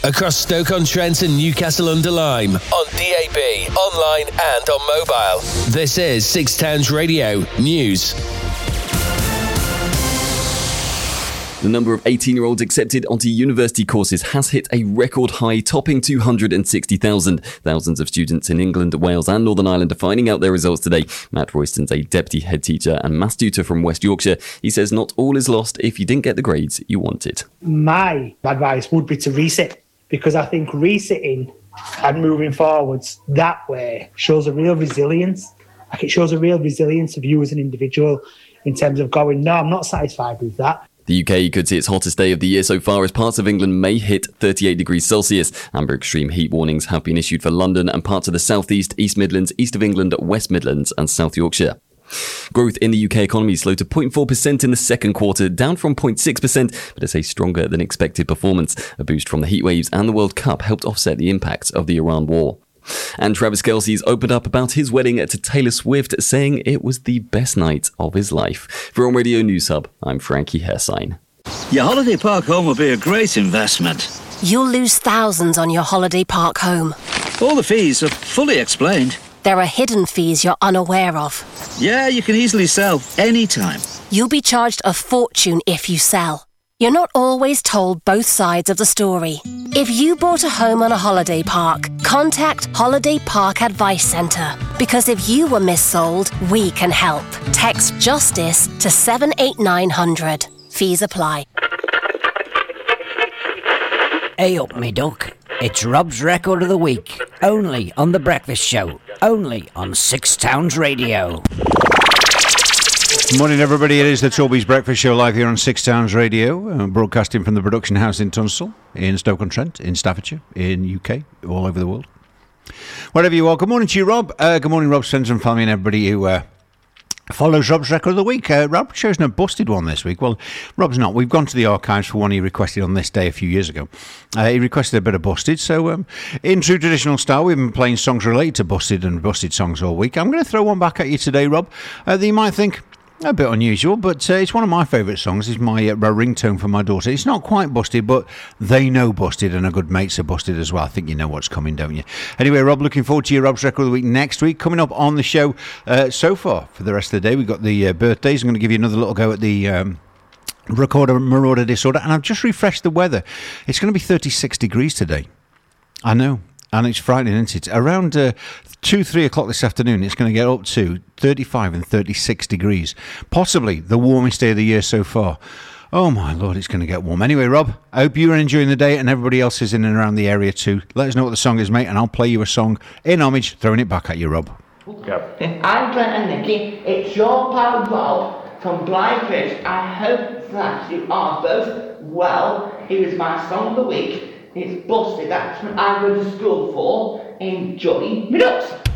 across Stoke-on-Trent and Newcastle-under-Lyme, on DAB, online and on mobile. This is Six Towns Radio News. The number of 18-year-olds accepted onto university courses has hit a record high, topping 260,000. Thousands of students in England, Wales and Northern Ireland are finding out their results today. Matt Royston's a deputy head teacher and maths tutor from West Yorkshire. He says not all is lost if you didn't get the grades you wanted. My advice would be to resit, because I think resitting and moving forwards that way shows a real resilience. Like, it shows a real resilience of you as an individual in terms of going, no, I'm not satisfied with that. The UK could see its hottest day of the year so far as parts of England may hit 38 degrees Celsius. Amber extreme heat warnings have been issued for London and parts of the South East, East Midlands, East of England, West Midlands and South Yorkshire. Growth in the UK economy slowed to 0.4% in the second quarter, down from 0.6%, but it's a stronger than expected performance. A boost from the heatwaves and the World Cup helped offset the impacts of the Iran war. And Travis Kelce's opened up about his wedding to Taylor Swift, saying it was the best night of his life. For On Radio News Hub, I'm Frankie Hersign. Your holiday park home will be a great investment. You'll lose thousands on your holiday park home. All the fees are fully explained. There are hidden fees you're unaware of. Yeah, you can easily sell anytime. You'll be charged a fortune if you sell. You're not always told both sides of the story. If you bought a home on a holiday park, contact Holiday Park Advice Centre. Because if you were missold, we can help. Text JUSTICE to 78900. Fees apply. Hey up, me duck. It's Rob's Record of the Week. Only on The Breakfast Show. Only on Six Towns Radio. Good morning, everybody. It is the Toby's Breakfast Show live here on Six Towns Radio, broadcasting from the production house in Tunstall, in Stoke-on-Trent, in Staffordshire, in UK, all over the world. Wherever you are, good morning to you, Rob. Good morning, Rob's friends and family and everybody who follows Rob's Record of the Week. Rob chosen a busted one this week. Well, Rob's not. We've gone to the archives for one he requested on this day a few years ago. He requested a bit of busted. So in true traditional style, we've been playing songs related to busted and busted songs all week. I'm going to throw one back at you today, Rob, that you might think a bit unusual, but it's one of my favourite songs. It's my ringtone for my daughter. It's not quite busted, but they know busted, and our good mates are busted as well. I think you know what's coming, don't you? Anyway, Rob, looking forward to your Rob's Record of the Week next week. Coming up on the show so far for the rest of the day, we've got the birthdays. I'm going to give you another little go at the Recorder Marauder Disorder, and I've just refreshed the weather. It's going to be 36 degrees today. I know. And it's frightening, isn't it? Around 2-3 o'clock this afternoon, it's going to get up to 35 and 36 degrees. Possibly the warmest day of the year so far. Oh, my Lord, it's going to get warm. Anyway, Rob, I hope you're enjoying the day and everybody else is in and around the area too. Let us know what the song is, mate, and I'll play you a song in homage, throwing it back at you, Rob. Go. I'm Glenn and Nikki. It's your pal Rob from Blythridge. I hope that you are both well. Here's my song of the week. It's Busted. That's what I go to school for. Enjoy me ducks.